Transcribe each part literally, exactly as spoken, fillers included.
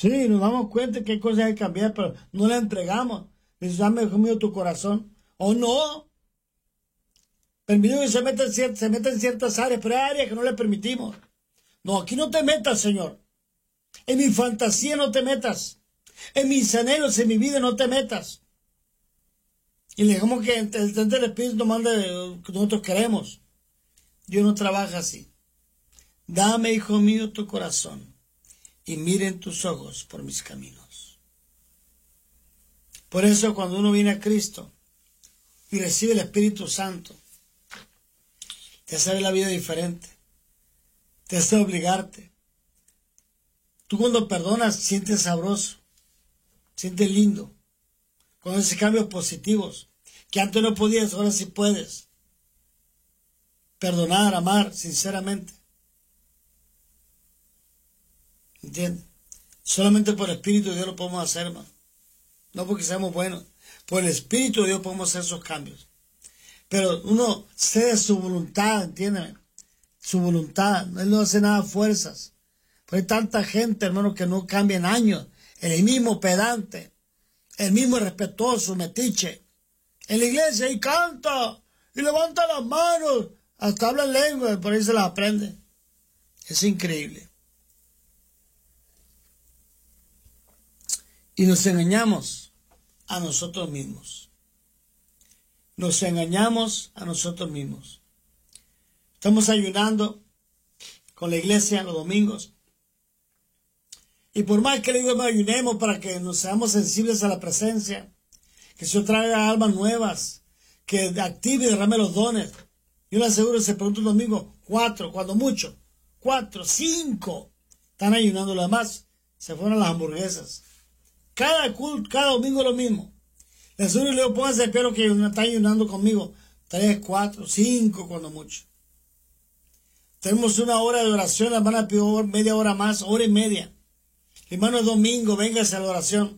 Sí, nos damos cuenta que hay cosas que cambiar, pero no la entregamos. Dices, dame, hijo mío, tu corazón. O no. Permitido que se meta, en ciertas, se meta en ciertas áreas, pero hay áreas que no le permitimos. No, aquí no te metas, Señor. En mi fantasía no te metas. En mis anhelos, en mi vida no te metas. Y le dejamos que el del Espíritu nos mande lo que nosotros queremos. Dios no trabaja así. Dame, hijo mío, tu corazón y miren tus ojos por mis caminos. Por eso cuando uno viene a Cristo y recibe el Espíritu Santo, te hace ver la vida diferente. Te hace obligarte. Tú cuando perdonas sientes sabroso, sientes lindo. Con esos cambios positivos, que antes no podías, ahora sí puedes. Perdonar, amar, sinceramente. ¿Entiendes? Solamente por el Espíritu de Dios lo podemos hacer, hermano. No porque seamos buenos. Por el Espíritu de Dios podemos hacer esos cambios. Pero uno cede su voluntad, entiéndeme. Su voluntad. Él no hace nada a fuerzas. Pero hay tanta gente, hermano, que no cambia en años. El mismo pedante. El mismo respetuoso, metiche. En la iglesia y canta. Y levanta las manos. Hasta habla en lengua. Por ahí se las aprende. Es increíble. Y nos engañamos a nosotros mismos. Nos engañamos a nosotros mismos. Estamos ayunando con la iglesia los domingos. Y por más que le digo, ayunemos para que nos seamos sensibles a la presencia, que Dios traiga almas nuevas, que active y derrame los dones. Yo le aseguro, se pregunta un domingo, cuatro, cuando mucho, cuatro, cinco, están ayunando. Los demás se fueron a las hamburguesas. Cada culto, cada domingo es lo mismo. Le aseguro y le digo, pónganse de pie los que están ayunando conmigo. Tres, cuatro, cinco, cuando mucho. Tenemos una hora de oración, la hermana pidió media hora más, hora y media. Hermano, es domingo, véngase a la oración.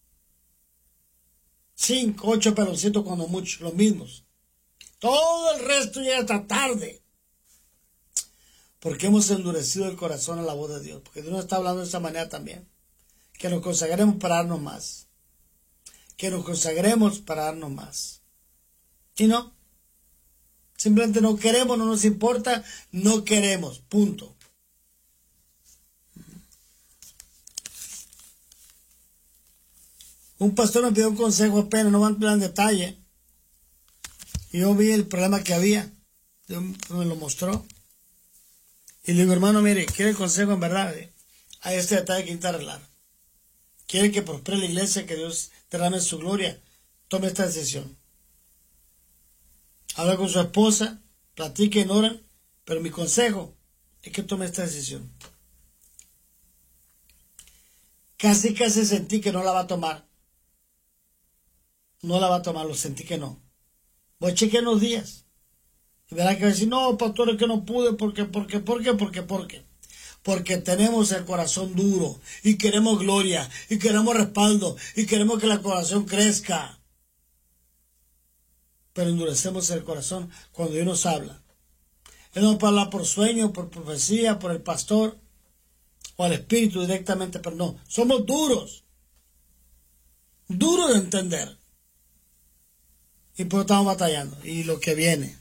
Cinco, ocho peloncitos cuando mucho, los mismos. Todo el resto llega hasta tarde. Porque hemos endurecido el corazón a la voz de Dios. Porque Dios nos está hablando de esa manera también. Que nos consagremos para darnos más. Que nos consagremos para darnos más. Y no. Simplemente no queremos, no nos importa, no queremos. Punto. Un pastor me pidió un consejo apenas, no voy a entrar en detalle. Y yo vi el problema que había. Dios me lo mostró. Y le digo, hermano, mire, quiere el consejo en verdad. Hay este detalle que hay que arreglar. Quiere que prospere la iglesia, que Dios derrame su gloria. Tome esta decisión. Habla con su esposa, platiquen, oren. Pero mi consejo es que tome esta decisión. Casi, casi sentí que no la va a tomar. No la va a tomar, lo sentí que no. Voy a chequear unos días. Y verá que va a decir, no, pastor, es que no pude, porque, porque, porque, porque, porque. Porque tenemos el corazón duro, y queremos gloria, y queremos respaldo, y queremos que la corazón crezca. Pero endurecemos el corazón cuando Dios nos habla. Él nos habla por sueño, por profecía, por el pastor, o al Espíritu directamente, pero no, somos duros. Duros de entender. Y por eso estamos batallando. Y lo que viene.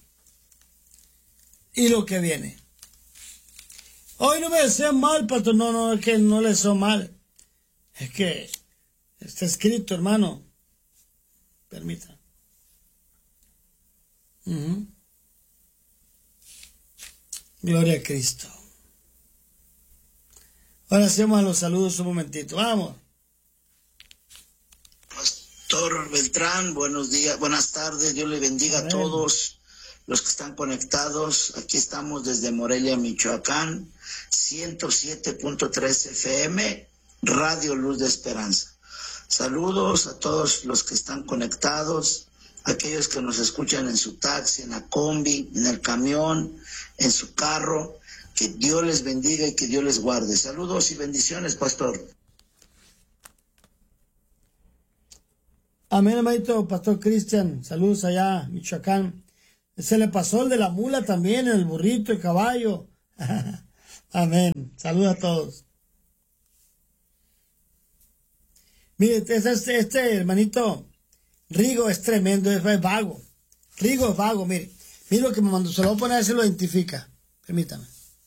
Y lo que viene. Hoy no me desean mal, pastor. No, no, es que no le deseo mal. Es que está escrito, hermano. Permita. Uh-huh. Gloria a Cristo. Ahora hacemos los saludos un momentito. Vamos. Pastor Beltrán, buenos días, buenas tardes. Dios le bendiga Amén. A todos los que están conectados. Aquí estamos desde Morelia, Michoacán, ciento siete punto tres F M, Radio Luz de Esperanza. Saludos a todos los que están conectados, aquellos que nos escuchan en su taxi, en la combi, en el camión, en su carro. Que Dios les bendiga y que Dios les guarde. Saludos y bendiciones, pastor. Amén, hermanito, pastor Cristian. Saludos allá, Michoacán. Se le pasó el de la mula también, el burrito, el caballo. Amén. Saludos a todos. Mire, este, este hermanito Rigo es tremendo, es, es vago. Rigo es vago, mire. Mire lo que me mandó, se lo voy a poner, se lo identifica. Permítame.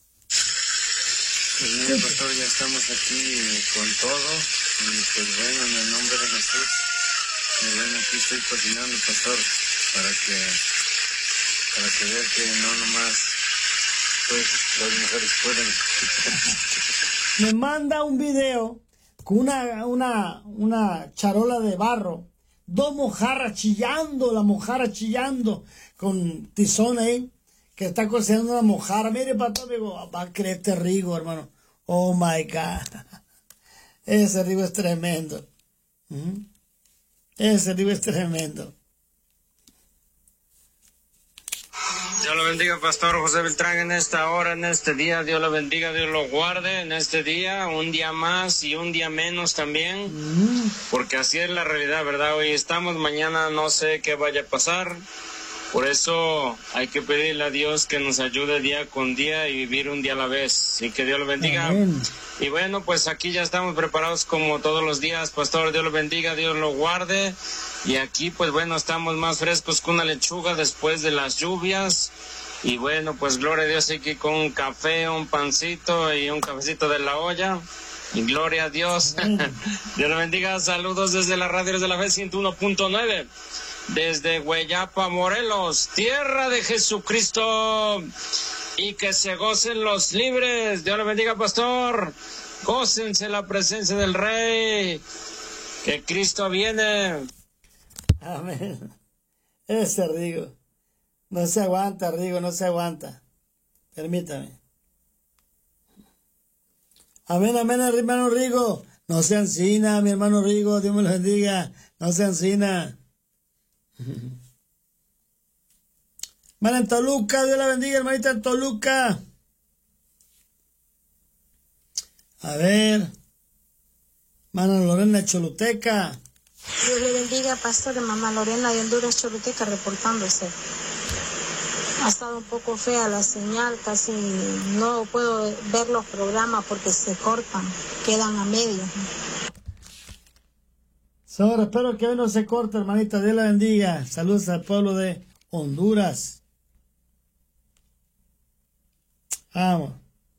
Sí, pastor, ya estamos aquí con todo. Y pues bueno, en el nombre de Jesús. Y bueno, aquí estoy cocinando, pastor, para que, para que vea que no nomás pues las mujeres pueden. Me manda un video con una, una, una charola de barro, dos mojarras chillando, la mojarra chillando, con tizón ahí, que está cocinando una mojarra. Mire, pastor, digo, va a creer este Rigo, hermano. Oh my God. Ese Rigo es tremendo. ¿Mm? Ese Rigo es tremendo. Dios lo bendiga, Pastor José Beltrán, en esta hora, en este día. Dios lo bendiga, Dios lo guarde en este día, un día más y un día menos también, mm. porque así es la realidad, ¿verdad? Hoy estamos, mañana no sé qué vaya a pasar. Por eso hay que pedirle a Dios que nos ayude día con día y vivir un día a la vez. Y que Dios lo bendiga. Amén. Y bueno, pues aquí ya estamos preparados como todos los días, Pastor. Dios lo bendiga, Dios lo guarde. Y aquí, pues bueno, estamos más frescos que una lechuga después de las lluvias. Y bueno, pues gloria a Dios, aquí con un café, un pancito y un cafecito de la olla. Y gloria a Dios. Dios lo bendiga. Saludos desde la radio de la Fe ciento uno punto nueve. Desde Hueyapa, Morelos, tierra de Jesucristo, y que se gocen los libres. Dios le bendiga, pastor. Gócense la presencia del Rey, que Cristo viene. Amén. Ese Rigo, no se aguanta, Rigo, no se aguanta. Permítame. Amén, amén, hermano Rigo. No se ansina, mi hermano Rigo, Dios me lo bendiga. No se ansina. Hermana en Toluca, Dios la bendiga, hermanita en Toluca. A ver, hermana Lorena Choluteca. Dios le bendiga, pastor, de mamá Lorena de Honduras, Choluteca, reportándose. Ha estado un poco fea la señal, casi no puedo ver los programas porque se cortan, quedan a medio. Señor, espero que hoy no se corte, hermanita. Dios la bendiga. Saludos al pueblo de Honduras. Vamos.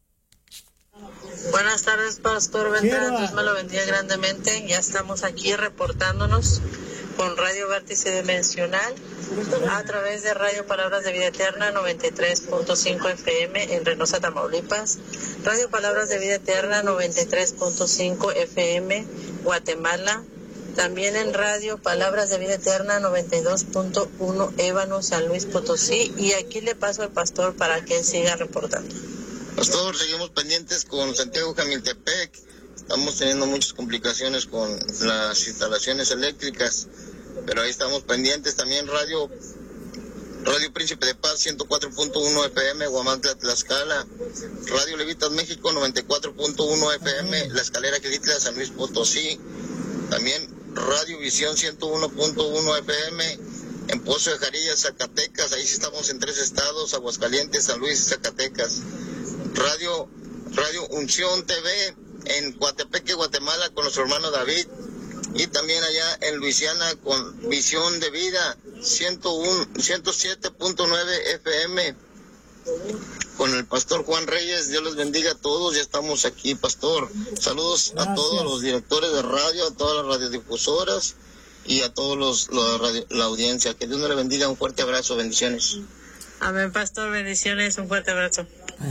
Buenas tardes, Pastor Beltrán. Dios me lo bendiga grandemente. Ya estamos aquí reportándonos con Radio Vértice Dimensional a través de Radio Palabras de Vida Eterna noventa y tres punto cinco F M en Reynosa, Tamaulipas. Radio Palabras de Vida Eterna noventa y tres punto cinco F M Guatemala. También en Radio Palabras de Vida Eterna noventa y dos punto uno Ébano, San Luis Potosí. Y aquí le paso al pastor para que él siga reportando. Pastor, seguimos pendientes con Santiago Jamiltepec. Estamos teniendo muchas complicaciones con las instalaciones eléctricas, pero ahí estamos pendientes. También Radio Radio Príncipe de Paz ciento cuatro punto uno F M, Guamantla, Tlaxcala. Radio Levitas México noventa y cuatro punto uno F M, La Escalera, Quilitla, San Luis Potosí. También Radio Visión ciento uno punto uno F M en Pozo de Jarillas, Zacatecas. Ahí sí estamos en tres estados: Aguascalientes, San Luis y Zacatecas. Radio Radio Unción T V en Coatepeque, Guatemala, con nuestro hermano David. Y también allá en Luisiana con Visión de Vida ciento uno, ciento siete punto nueve F M con el pastor Juan Reyes. Dios les bendiga a todos. Ya estamos aquí, pastor. Saludos Gracias. A todos los directores de radio, a todas las radiodifusoras y a todos los, los radio, la audiencia. Que Dios nos le bendiga. Un fuerte abrazo. Bendiciones. Amén, pastor. Bendiciones. Un fuerte abrazo.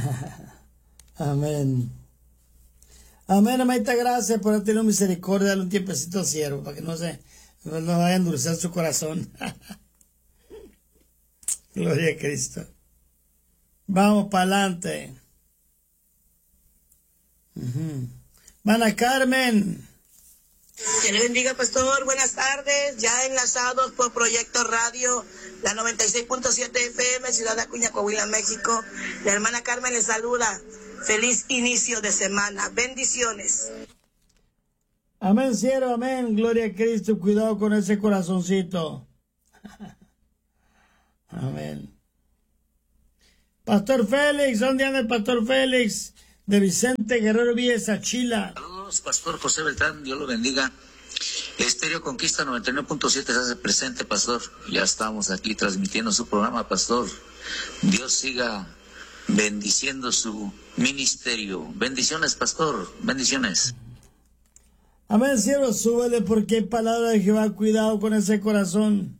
Amén. Amén, amita, gracias por tener misericordia. Dale un tiempecito siervo para que no se no vaya a endurecer su corazón. Gloria a Cristo. Vamos para adelante. Uh-huh. Mana Carmen. Que le bendiga, pastor. Buenas tardes. Ya enlazados por Proyecto Radio, la noventa y seis punto siete F M, Ciudad de Acuña, Coahuila, México. La hermana Carmen le saluda. Feliz inicio de semana. Bendiciones. Amén, cielo, amén. Gloria a Cristo. Cuidado con ese corazoncito. Amén. Pastor Félix, ¿dónde anda el Pastor Félix? De Vicente Guerrero Villa, Chila. Saludos, Pastor José Beltrán, Dios lo bendiga. Estéreo Conquista noventa y nueve punto siete se hace presente, pastor. Ya estamos aquí transmitiendo su programa, pastor. Dios siga bendiciendo su ministerio. Bendiciones, pastor. Bendiciones. Amén, siervo, súbele porque hay palabra de Jehová. Cuidado con ese corazón.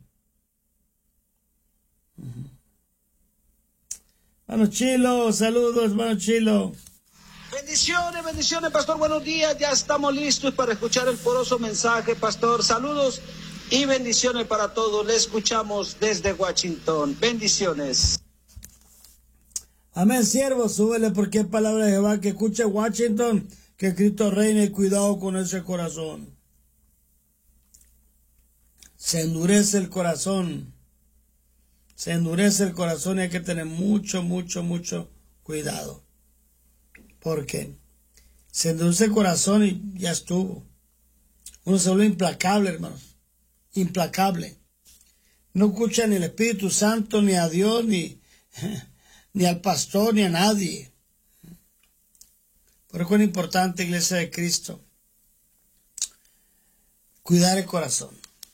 Hermano Chilo, saludos, hermano Chilo. Bendiciones, bendiciones, pastor, buenos días, ya estamos listos para escuchar el poroso mensaje, pastor, saludos y bendiciones para todos, le escuchamos desde Washington, bendiciones. Amén, siervo, súbele porque hay palabra de Jehová, que escuche Washington, que Cristo reine, y cuidado con ese corazón. Se endurece el corazón, se endurece el corazón y hay que tener mucho, mucho, mucho cuidado. Porque se endurece el corazón y ya estuvo. Uno se vuelve implacable, hermanos. Implacable. No escucha ni el Espíritu Santo, ni a Dios, ni, ni al pastor, ni a nadie. Por eso es importante, Iglesia de Cristo, cuidar el corazón.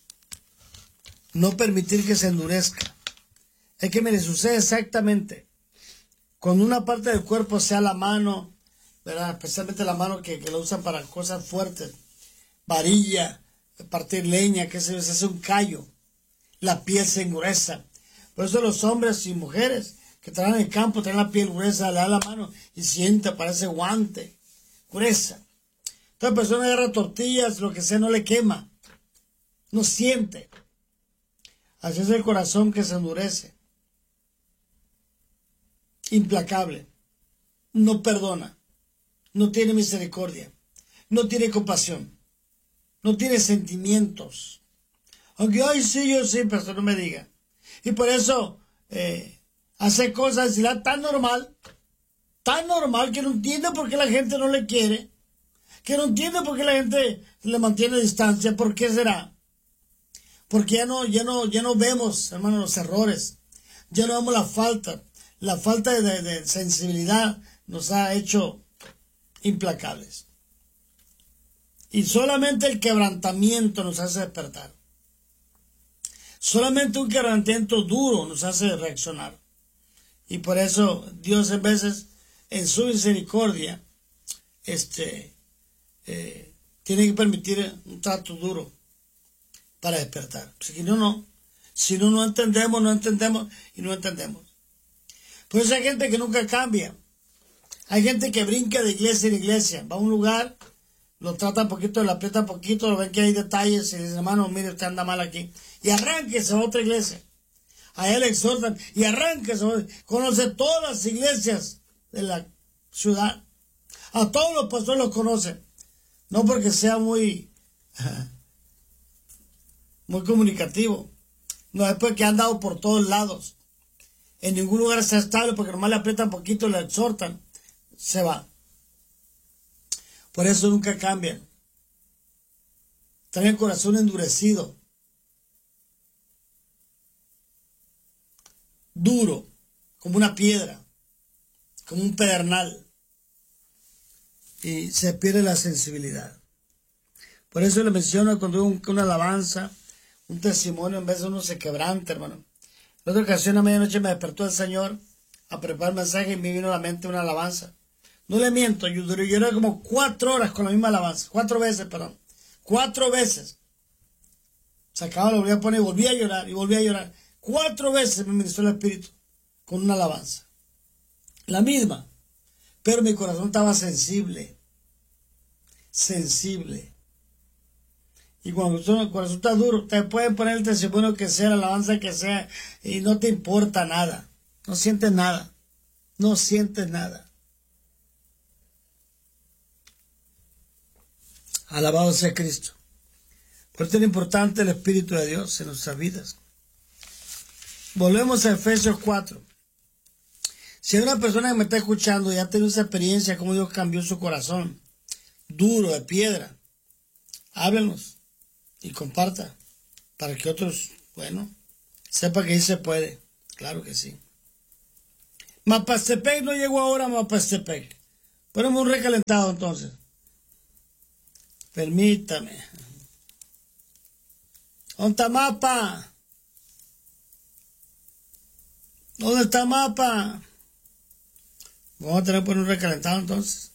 No permitir que se endurezca. Es que, mire, sucede exactamente. Cuando una parte del cuerpo, sea la mano, ¿verdad? Especialmente la mano que, que lo usan para cosas fuertes, varilla, partir leña, que se, se hace un callo, la piel se engruesa. Por eso los hombres y mujeres que trabajan en el campo traen la piel gruesa, le dan la mano y siente, parece guante, gruesa. Entonces la persona agarra tortillas, lo que sea, no le quema, no siente. Así es el corazón que se endurece. Implacable, no perdona, no tiene misericordia, no tiene compasión, no tiene sentimientos. Aunque, ay, sí, yo sí, pero no me diga. Y por eso eh, hace cosas y la tan normal, tan normal que no entiende por qué la gente no le quiere, que no entiende por qué la gente le mantiene distancia. ¿Por qué será? Porque ya no, ya no, ya no vemos, hermano, los errores, ya no vemos la falta. La falta de, de, de sensibilidad nos ha hecho implacables. Y solamente el quebrantamiento nos hace despertar. Solamente un quebrantamiento duro nos hace reaccionar. Y por eso Dios en veces, en su misericordia, este, eh, tiene que permitir un trato duro para despertar. Si no, no. Si no, no entendemos, no entendemos y no entendemos. Por eso hay gente que nunca cambia. Hay gente que brinca de iglesia en iglesia. Va a un lugar, lo trata un poquito, lo aprieta un poquito, lo ven que hay detalles y le dicen, hermano, mire, usted anda mal aquí. Y arránquese a otra iglesia. A él le exhortan y arránquese. Conoce todas las iglesias de la ciudad. A todos los pastores los conoce. No porque sea muy, muy comunicativo. No, es porque han dado por todos lados. En ningún lugar está estable porque nomás le aprietan poquito, le exhortan, se va. Por eso nunca cambian. Traen el corazón endurecido, duro, como una piedra, como un pedernal, y se pierde la sensibilidad. Por eso le menciono cuando hay una alabanza, un testimonio, en vez de uno se quebranta, hermano. En otra ocasión a medianoche me despertó el Señor a preparar mensaje y me vino a la mente una alabanza. No le miento, yo duré lloré como cuatro horas con la misma alabanza. Cuatro veces, perdón. Cuatro veces. Se acababa, lo volví a poner y volví a llorar y volví a llorar. Cuatro veces me ministró el Espíritu con una alabanza. La misma. Pero mi corazón estaba sensible. Sensible. Y cuando el corazón está duro, te pueden poner el testimonio que sea, la alabanza que sea, y no te importa nada. No sientes nada. No sientes nada. Alabado sea Cristo. Por eso es importante el Espíritu de Dios en nuestras vidas. Volvemos a Efesios cuatro. Si hay una persona que me está escuchando y ha tenido esa experiencia, cómo Dios cambió su corazón, duro, de piedra, háblenos y comparta para que otros, bueno, sepan que ahí se puede. Claro que sí. Mapastepec no llegó ahora a Mapastepec. Ponemos un recalentado entonces. Permítame. ¿Dónde está Mapa? ¿Dónde está Mapa? Vamos a tener que poner un recalentado entonces.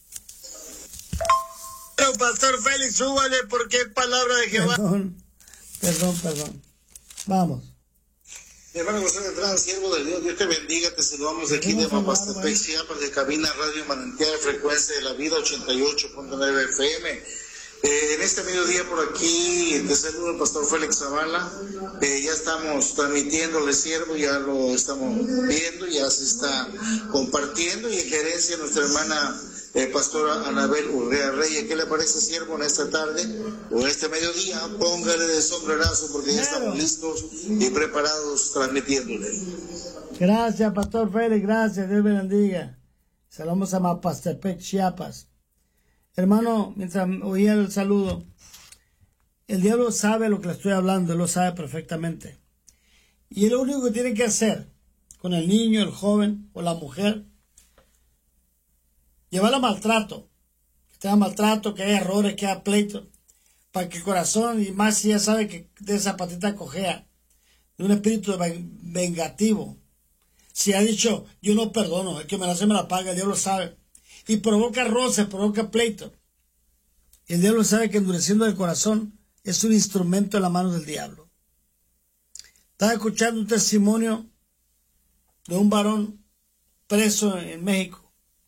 Pero Pastor Félix, súbale porque es palabra de Jehová. Perdón, perdón, perdón. Vamos. Hermano José Beltrán, siervo de Dios, Dios te bendiga, te saludamos de aquí de Mapastepec, Chiapas, de cabina Radio Manantial de Frecuencia de la Vida ochenta y ocho punto nueve F M. Eh, en este mediodía por aquí te saludo el Pastor Félix Zavala. Eh, ya estamos transmitiéndole siervo, ya lo estamos viendo, ya se está compartiendo y en gerencia nuestra hermana eh, Pastora Anabel Urrea Reyes. ¿Qué le parece siervo en esta tarde o en este mediodía? Póngale de sombrerazo porque ya estamos listos y preparados transmitiéndole. Gracias, Pastor Félix, gracias, Dios me bendiga. Saludos a Mapastepec, Chiapas. Hermano, mientras oía el saludo, el diablo sabe lo que le estoy hablando, él lo sabe perfectamente. Y lo único que tiene que hacer con el niño, el joven o la mujer, llevarla a maltrato, que tenga maltrato, que haya errores, que haya pleitos, para que el corazón, y más si ya sabe que de esa patita cojea, de un espíritu vengativo, si ha dicho, yo no perdono, el que me la hace me la paga, el diablo sabe. Y provoca roces, provoca pleito. El diablo sabe que endureciendo el corazón es un instrumento en la mano del diablo. Estaba escuchando un testimonio de un varón preso en México.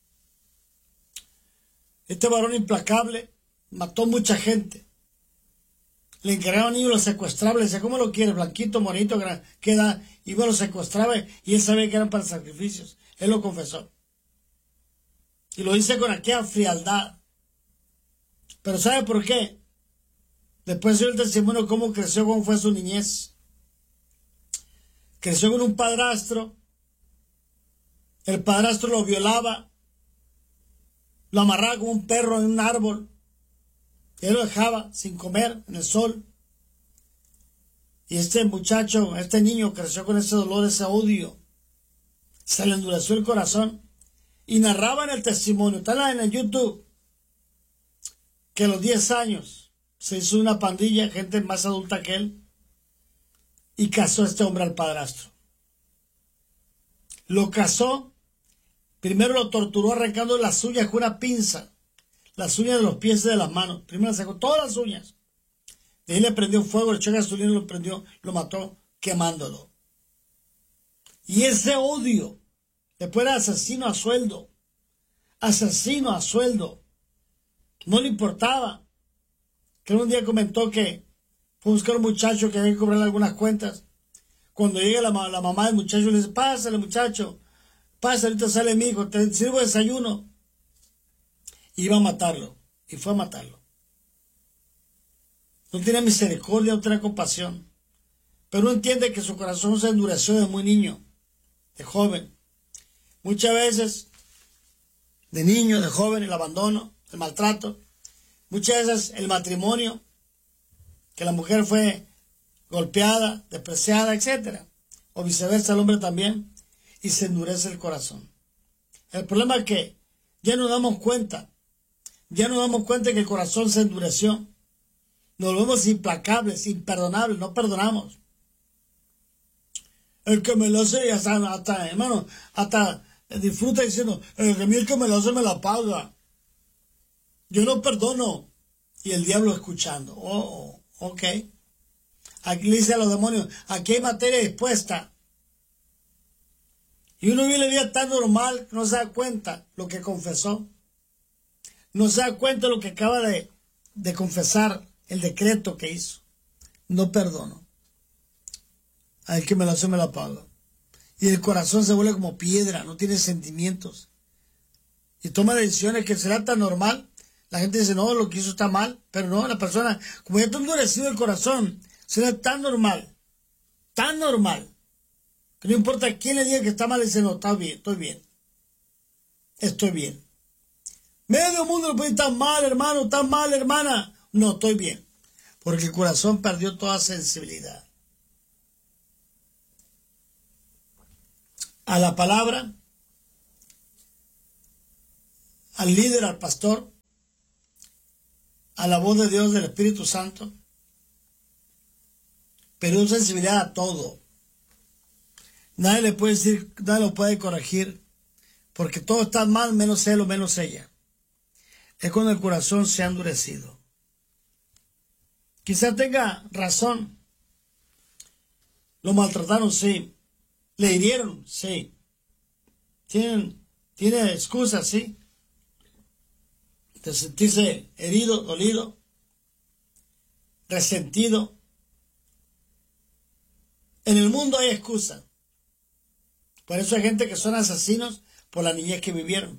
Este varón implacable mató mucha gente. Le encargaban niños, lo secuestraba, le decía, ¿cómo lo quiere? Blanquito, bonito, ¿qué edad? Y bueno, lo secuestraba y él sabía que eran para sacrificios. Él lo confesó. Y lo hice con aquella frialdad. Pero ¿sabe por qué? Después dio el testimonio cómo creció, cómo fue su niñez. Creció con un padrastro. El padrastro lo violaba. Lo amarraba como un perro en un árbol. Y él lo dejaba sin comer en el sol. Y este muchacho, este niño creció con ese dolor, ese odio. Se le endureció el corazón. Y narraba en el testimonio, está en el YouTube, que a los diez años se hizo una pandilla, gente más adulta que él, y casó a este hombre al padrastro. Lo casó, primero lo torturó arrancando las uñas con una pinza, las uñas de los pies y de las manos. Primero le sacó todas las uñas. De ahí le prendió fuego, le echó gasolina, lo prendió, lo mató quemándolo. Y ese odio, después era asesino a sueldo, asesino a sueldo, no le importaba. Que un día comentó que fue a buscar a un muchacho que había que cobrarle algunas cuentas. Cuando llega la, la mamá del muchacho le dice, pásale muchacho, pásale, ahorita sale mi hijo, te sirvo desayuno. Y iba a matarlo, y fue a matarlo. No tiene misericordia, no tiene compasión. Pero uno entiende que su corazón se endureció desde muy niño, de joven. Muchas veces, de niño, de joven, el abandono, el maltrato. Muchas veces el matrimonio, que la mujer fue golpeada, despreciada, etcétera. O viceversa, el hombre también. Y se endurece el corazón. El problema es que ya nos damos cuenta. Ya nos damos cuenta que el corazón se endureció. Nos volvemos implacables, imperdonables, no perdonamos. El que me lo hace, hasta, hasta hermano, hasta disfruta diciendo, el que el que me lo hace me la paga. Yo no perdono. Y el diablo escuchando. Oh, ok. Aquí le dice a los demonios, aquí hay materia dispuesta. Y uno vive la vida tan normal que no se da cuenta lo que confesó. No se da cuenta lo que acaba de, de confesar, el decreto que hizo. No perdono. Al que me lo hace me la paga. Y el corazón se vuelve como piedra, no tiene sentimientos. Y toma decisiones que será tan normal. La gente dice, no, lo que hizo está mal. Pero no, la persona, como ya está endurecido el corazón, será tan normal, tan normal, que no importa quién le diga que está mal, dice, no, está bien, estoy bien. Estoy bien. Medio mundo lo puede estar mal, hermano, está mal, hermana. No, estoy bien. Porque el corazón perdió toda sensibilidad. A la palabra, al líder, al pastor, a la voz de Dios, del Espíritu Santo, perdió sensibilidad a todo. Nadie le puede decir, nadie lo puede corregir, porque todo está mal, menos él o menos ella. Es cuando el corazón se ha endurecido. Quizá tenga razón. Lo maltrataron, sí. Le hirieron, sí. Tienen, tiene excusas, sí. De sentirse herido, dolido, resentido. En el mundo hay excusas. Por eso hay gente que son asesinos por la niñez que vivieron.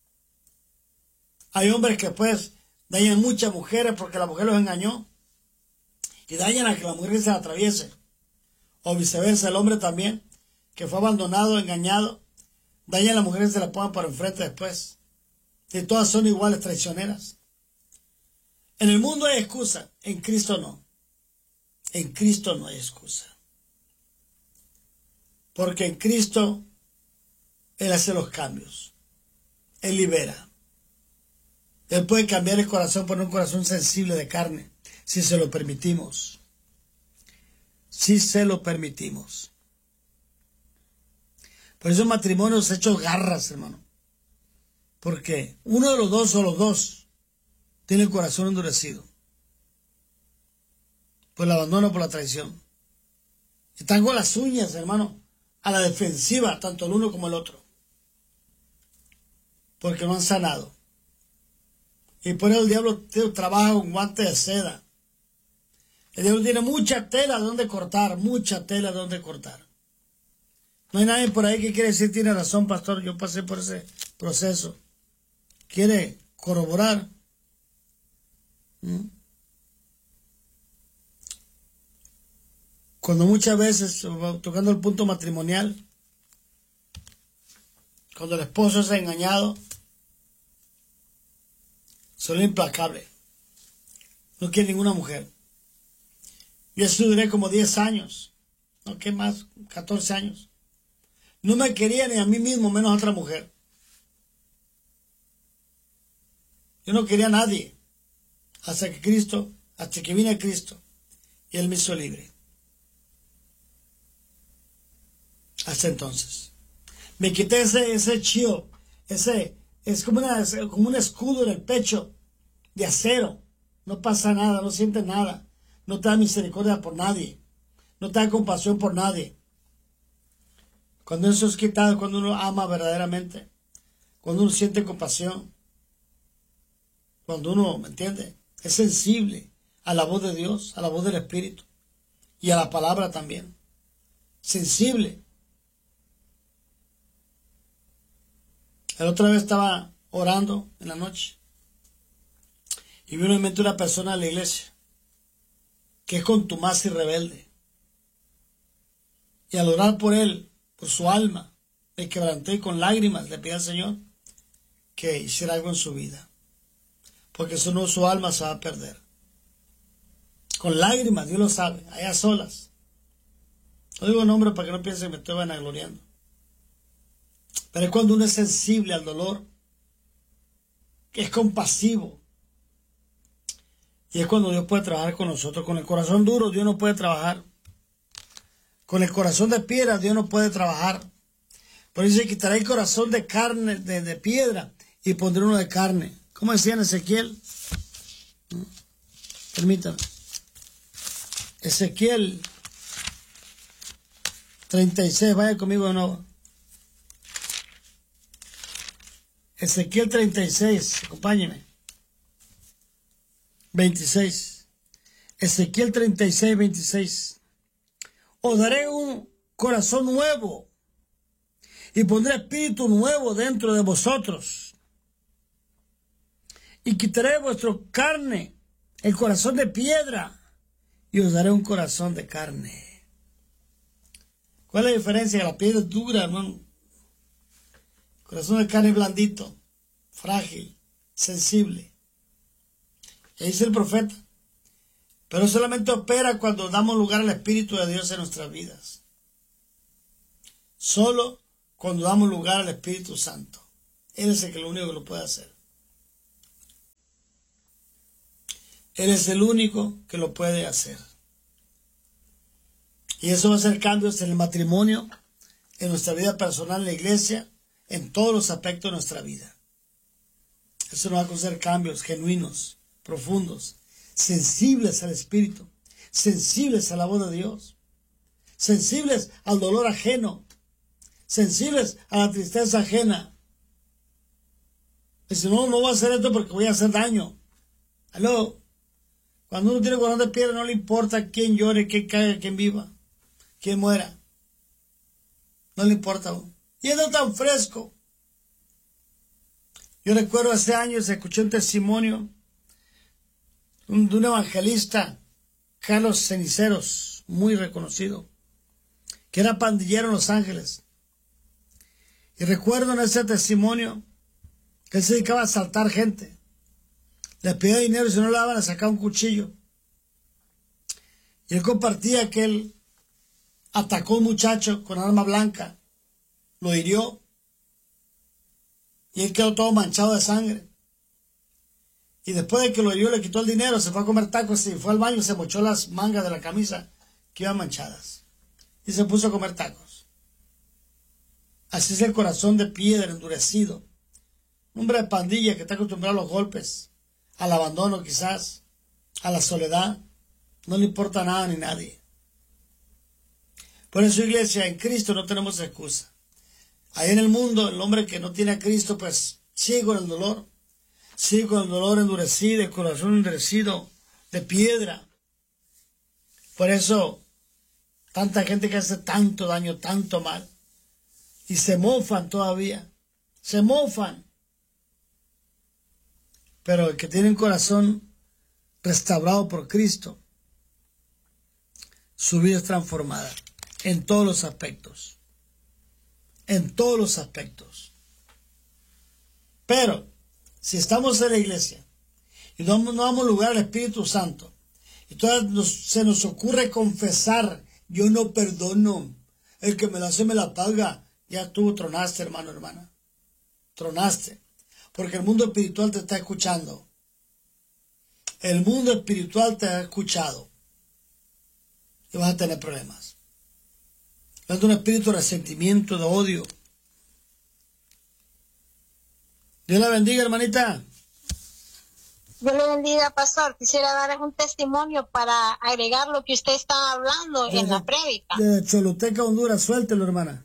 Hay hombres que pues dañan muchas mujeres porque la mujer los engañó y dañan a que la mujer se atraviese. O viceversa, el hombre también, que fue abandonado, engañado, daña a la mujer y se la pongan por enfrente después. Y todas son iguales, traicioneras. En el mundo hay excusa, en Cristo no. En Cristo no hay excusa. Porque en Cristo Él hace los cambios. Él libera. Él puede cambiar el corazón por un corazón sensible de carne, si se lo permitimos. Si se lo permitimos. Por eso matrimonios hechos garras, hermano. Porque uno de los dos o los dos tiene el corazón endurecido. Por el abandono, por la traición. Están con las uñas, hermano, a la defensiva, tanto el uno como el otro. Porque no han sanado. Y por eso el diablo trabaja con guantes de seda. El diablo tiene mucha tela donde cortar, mucha tela donde cortar. No hay nadie por ahí que quiere decir, tiene razón, pastor, yo pasé por ese proceso. ¿Quiere corroborar? ¿Mm? Cuando muchas veces, tocando el punto matrimonial, cuando el esposo es engañado, son implacable. No quiere ninguna mujer. Yo eso duré como diez años. No, ¿qué más? catorce años. No me quería ni a mí mismo, menos a otra mujer. Yo no quería a nadie. Hasta que Cristo, hasta que vine a Cristo. Y Él me hizo libre. Hasta entonces. Me quité ese, ese chío, ese, es como, una, como un escudo en el pecho de acero. No pasa nada, no siente nada. No te da misericordia por nadie. No te da compasión por nadie. Cuando eso es quitado, cuando uno ama verdaderamente, cuando uno siente compasión, cuando uno, ¿me entiende? Es sensible a la voz de Dios, a la voz del Espíritu y a la palabra también. Sensible. La otra vez estaba orando en la noche y vino en mente una persona de la iglesia que es contumaz y rebelde. Y al orar por él, por su alma, me quebranté y con lágrimas le pedí al Señor que hiciera algo en su vida. Porque si no, su alma se va a perder. Con lágrimas, Dios lo sabe, allá solas. No digo nombre para que no piensen que me estoy vanagloriando. Pero es cuando uno es sensible al dolor, que es compasivo. Y es cuando Dios puede trabajar con nosotros. Con el corazón duro Dios no puede trabajar. Con el corazón de piedra Dios no puede trabajar. Por eso dice, quitaré el corazón de carne, de, de piedra, y pondré uno de carne. ¿Cómo decía en Ezequiel? Permítame. Ezequiel treinta y seis, vaya conmigo de nuevo. Ezequiel treinta y seis, acompáñeme. veintiséis. Ezequiel treinta y seis, veintiséis. Os daré un corazón nuevo y pondré espíritu nuevo dentro de vosotros. Y quitaré vuestra carne, el corazón de piedra, y os daré un corazón de carne. ¿Cuál es la diferencia? La piedra es dura, hermano. El corazón de carne es blandito, frágil, sensible. Y dice el profeta, pero solamente opera cuando damos lugar al Espíritu de Dios en nuestras vidas. Solo cuando damos lugar al Espíritu Santo. Él es el que lo único que lo puede hacer. Él es el único que lo puede hacer. Y eso va a hacer cambios en el matrimonio, en nuestra vida personal, en la iglesia, en todos los aspectos de nuestra vida. Eso nos va a hacer cambios genuinos, profundos, sensibles al Espíritu, sensibles a la voz de Dios, sensibles al dolor ajeno, sensibles a la tristeza ajena. Dice, no, no voy a hacer esto porque voy a hacer daño. Aló, cuando uno tiene corazón de piedra no le importa quién llore, quién caiga, quién viva, quién muera. No le importa a uno. Y es tan fresco. Yo recuerdo hace años, escuché un testimonio de un evangelista, Carlos Ceniceros, muy reconocido, que era pandillero en Los Ángeles. Y recuerdo en ese testimonio que él se dedicaba a asaltar gente. Le pedía dinero y si no le daban, le sacaba un cuchillo. Y él compartía que él atacó a un muchacho con arma blanca, lo hirió, y él quedó todo manchado de sangre. Y después de que lo hirió, le quitó el dinero, se fue a comer tacos y fue al baño y se mochó las mangas de la camisa que iban manchadas. Y se puso a comer tacos. Así es el corazón de piedra endurecido. Un hombre de pandilla que está acostumbrado a los golpes, al abandono quizás, a la soledad. No le importa nada ni nadie. Por eso, iglesia, en Cristo no tenemos excusa. Ahí en el mundo, el hombre que no tiene a Cristo, pues sigue con el dolor. Sigue con el dolor endurecido, el corazón endurecido, de piedra. Por eso, tanta gente que hace tanto daño, tanto mal. Y se mofan todavía. Se mofan. Pero el que tiene un corazón restaurado por Cristo, su vida es transformada en todos los aspectos. En todos los aspectos. Pero, si estamos en la iglesia y no, no damos lugar al Espíritu Santo, y todavía nos, se nos ocurre confesar, yo no perdono, el que me la hace me la paga, ya tú tronaste, hermano, hermana. Tronaste. Porque el mundo espiritual te está escuchando. El mundo espiritual te ha escuchado. Y vas a tener problemas. Es un espíritu de resentimiento, de odio. Dios la bendiga, hermanita. Dios le bendiga, pastor. Quisiera darles un testimonio para agregar lo que usted está hablando desde, en la prédica. De Choluteca, Honduras, suéltelo, hermana.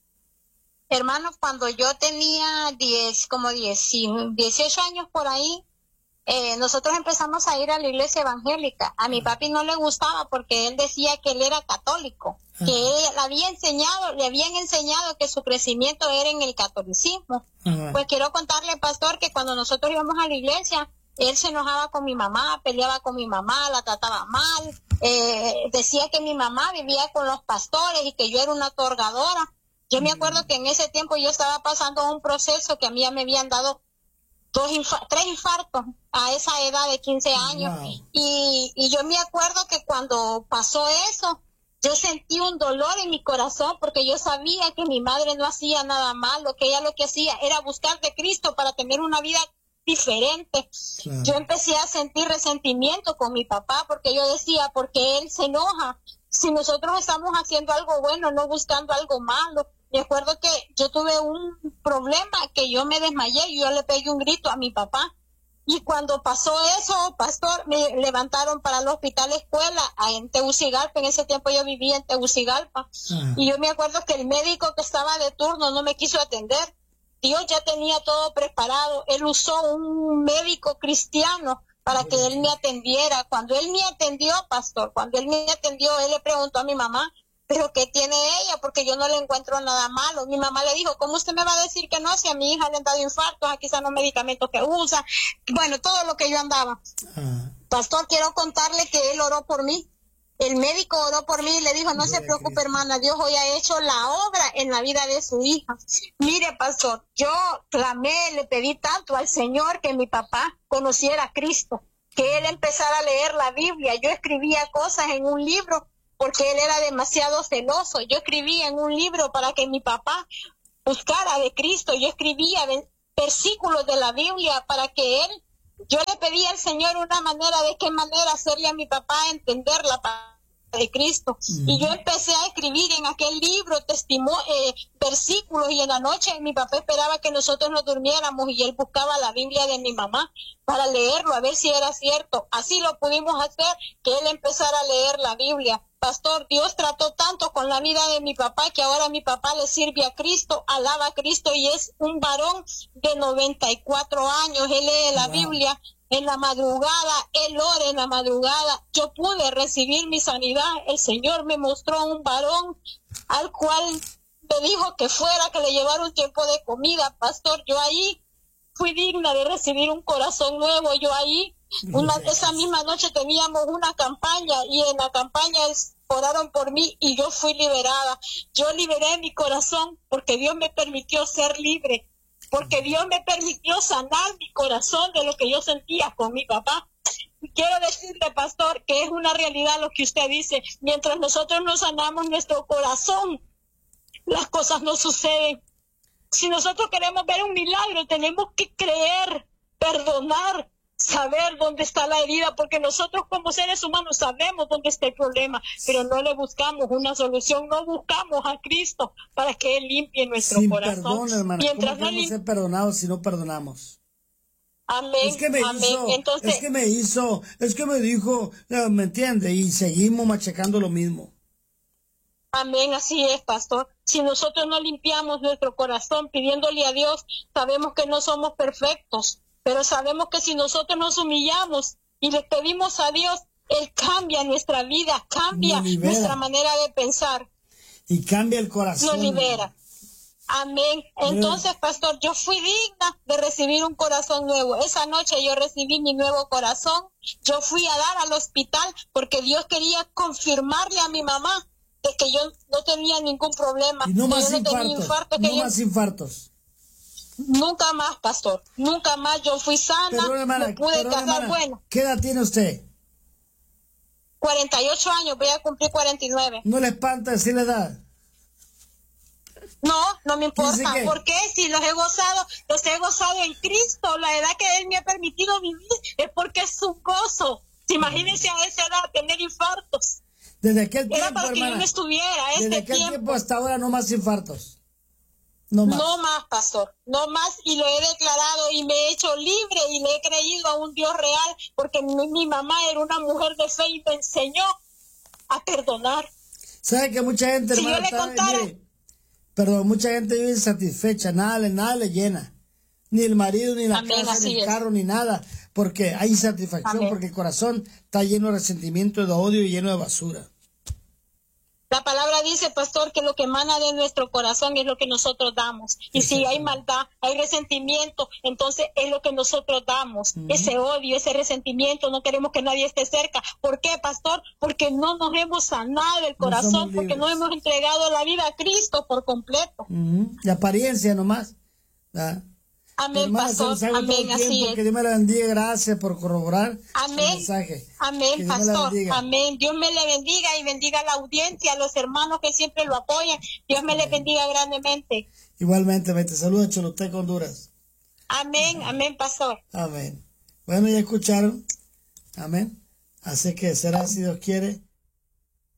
Hermano, cuando yo tenía diez, como diez, dieciocho años por ahí, eh, nosotros empezamos a ir a la iglesia evangélica. A mi papi no le gustaba porque él decía que él era católico, ah. que él había enseñado, le habían enseñado que su crecimiento era en el catolicismo. Ah. Pues quiero contarle, pastor, que cuando nosotros íbamos a la iglesia, él se enojaba con mi mamá, peleaba con mi mamá, la trataba mal, eh, decía que mi mamá vivía con los pastores y que yo era una otorgadora. Yo me acuerdo que en ese tiempo yo estaba pasando un proceso que a mí ya me habían dado dos infa- tres infartos a esa edad de quince años. Wow. Y, y yo me acuerdo que cuando pasó eso, yo sentí un dolor en mi corazón porque yo sabía que mi madre no hacía nada malo, que ella lo que hacía era buscar de Cristo para tener una vida diferente. Claro. Yo empecé a sentir resentimiento con mi papá porque yo decía, porque él se enoja si nosotros estamos haciendo algo bueno, no buscando algo malo. Me acuerdo que yo tuve un problema que yo me desmayé y yo le pegué un grito a mi papá. Y cuando pasó eso, pastor, me levantaron para el hospital escuela en Tegucigalpa. En ese tiempo yo vivía en Tegucigalpa. Uh-huh. Y yo me acuerdo que el médico que estaba de turno no me quiso atender. Dios ya tenía todo preparado. Él usó un médico cristiano para que él me atendiera. Cuando él me atendió, pastor, cuando él me atendió, él le preguntó a mi mamá, ¿pero qué tiene ella? Porque yo no le encuentro nada malo. Mi mamá le dijo, ¿cómo usted me va a decir que no? Si a mi hija le han dado infartos, aquí están los medicamentos que usa. Bueno, todo lo que yo andaba. Uh-huh. Pastor, quiero contarle que él oró por mí. El médico oró por mí y le dijo, no se preocupe, hermana, Dios hoy ha hecho la obra en la vida de su hija. Mire, pastor, yo clamé, le pedí tanto al Señor que mi papá conociera a Cristo, que él empezara a leer la Biblia. Yo escribía cosas en un libro porque él era demasiado celoso. Yo escribía en un libro para que mi papá buscara de Cristo. Yo escribía versículos de la Biblia para que él, yo le pedía al Señor una manera, de qué manera hacerle a mi papá entender la de Cristo. Uh-huh. Y yo empecé a escribir en aquel libro testimonio, eh, versículos, y en la noche mi papá esperaba que nosotros nos durmiéramos y él buscaba la Biblia de mi mamá para leerlo, a ver si era cierto. Así lo pudimos hacer, que él empezara a leer la Biblia. Pastor, Dios trató tanto con la vida de mi papá que ahora mi papá le sirve a Cristo, alaba a Cristo, y es un varón de noventa y cuatro años. Él lee la wow. Biblia en la madrugada, él ora en la madrugada. Yo pude recibir mi sanidad. El Señor me mostró un varón al cual me dijo que fuera, que le llevara un tiempo de comida. Pastor, yo ahí fui digna de recibir un corazón nuevo. Yo ahí, una, esa misma noche teníamos una campaña, y en la campaña es, oraron por mí y yo fui liberada. Yo liberé mi corazón porque Dios me permitió ser libre. Porque Dios me permitió sanar mi corazón de lo que yo sentía con mi papá. Y quiero decirle, pastor, que es una realidad lo que usted dice. Mientras nosotros no sanamos nuestro corazón, las cosas no suceden. Si nosotros queremos ver un milagro, tenemos que creer, perdonar, saber dónde está la herida, porque nosotros como seres humanos sabemos dónde está el problema, pero no le buscamos una solución, no buscamos a Cristo para que Él limpie nuestro Sin corazón. Perdón, hermana. Mientras ¿Cómo podemos no ser perdonados si no perdonamos? Amén, es que me amén. hizo, Entonces, es que me hizo, es que me dijo, ¿me entiende? Y seguimos machacando lo mismo. Amén, así es, pastor. Si nosotros no limpiamos nuestro corazón pidiéndole a Dios, sabemos que no somos perfectos, pero sabemos que si nosotros nos humillamos y le pedimos a Dios, Él cambia nuestra vida, cambia nuestra manera de pensar. Y cambia el corazón. Nos libera. Amén. Entonces, pastor, yo fui digna de recibir un corazón nuevo. Esa noche yo recibí mi nuevo corazón. Yo fui a dar al hospital porque Dios quería confirmarle a mi mamá de que yo no tenía ningún problema. Y no más yo infartos. No, tenía infarto, no yo... más infartos. Nunca más, pastor. Nunca más. Yo fui sana. Perdón, hermana, me pude perdón, casar. Hermana, bueno. ¿qué edad tiene usted? cuarenta y ocho años. Voy a cumplir cuarenta y nueve. ¿No le espanta decir la edad? No, no me importa. ¿Qué? ¿Por qué? Si los he gozado, los he gozado en Cristo. La edad que Él me ha permitido vivir es porque es un gozo. Imagínense a esa edad tener infartos. Desde aquel tiempo, Era para que hermana, yo no estuviera. Este desde aquel tiempo. tiempo hasta ahora no más infartos. No más. No más, pastor. No más, y lo he declarado y me he hecho libre y le he creído a un Dios real, porque mi, mi mamá era una mujer de fe y me enseñó a perdonar. ¿Sabe que mucha gente, si hermana, yo le está, contara, mire, perdón, mucha gente vive insatisfecha, nada, le- nada le llena. Ni el marido, ni la Amén, casa, así ni el es. carro, ni nada. Porque hay insatisfacción, Amén. porque el corazón está lleno de resentimiento, de odio y lleno de basura. La palabra dice, pastor, que lo que emana de nuestro corazón es lo que nosotros damos. Y si hay maldad, hay resentimiento, entonces es lo que nosotros damos. Uh-huh. Ese odio, ese resentimiento, no queremos que nadie esté cerca. ¿Por qué, pastor? Porque no nos hemos sanado el corazón, no porque no hemos entregado la vida a Cristo por completo. Uh-huh. La apariencia nomás. ¿Verdad? Amén, Hermana, pastor. se nos haga todo Amén, el así tiempo. es. Que Dios me la bendiga. Gracias por corroborar Amén. el mensaje. Amén, pastor. Bendiga. Amén. Dios me le bendiga y bendiga a la audiencia, a los hermanos que siempre lo apoyan. Dios me le bendiga grandemente. Igualmente, me te saluda Choluteca, Honduras. Amén, amén, pastor. Amén. Bueno, ya escucharon. Amén. Así que será, si Dios quiere,